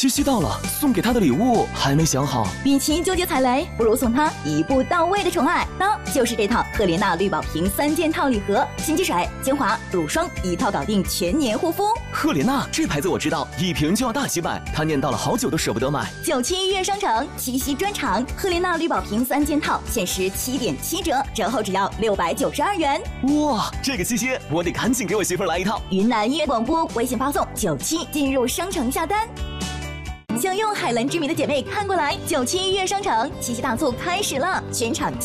七夕到了，送给她的礼物还没想好。 与其纠结踩雷，不如送她一步到位的宠爱。那就是这套赫莲娜绿宝瓶3件套礼盒，洗肌水、精华、乳霜一套搞定全年护肤。 赫莲娜这牌子我知道，一瓶就要大几百，她念叨了好久都舍不得买。 97预约商城七夕专场，赫莲娜绿宝瓶3件套限时7.7折，折后只要692元。 哇，这个七夕我得赶紧给我媳妇儿来一套。 云南音乐广播微信发送97进入商城下单。想用海蓝之谜的姐妹看过来，97预约商城七夕大促开始了，全场